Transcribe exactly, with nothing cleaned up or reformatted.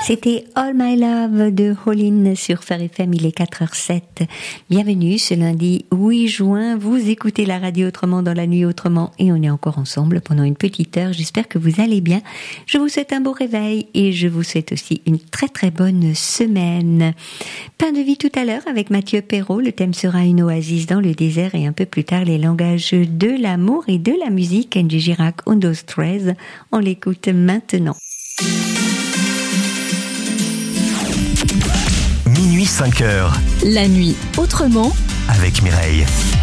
C'était All My Love de Holin sur Phare F M, il est quatre heures sept. Bienvenue ce lundi huit juin, vous écoutez la radio Autrement dans la nuit autrement et on est encore ensemble pendant une petite heure, j'espère que vous allez bien. Je vous souhaite un beau réveil et je vous souhaite aussi une très très bonne semaine. Pain de vie tout à l'heure avec Mathieu Perrault, le thème sera une oasis dans le désert et un peu plus tard les langages de l'amour et de la musique. Angie Girac, Undo treize, on l'écoute maintenant. Minuit cinq heures. La nuit autrement avec Mireille.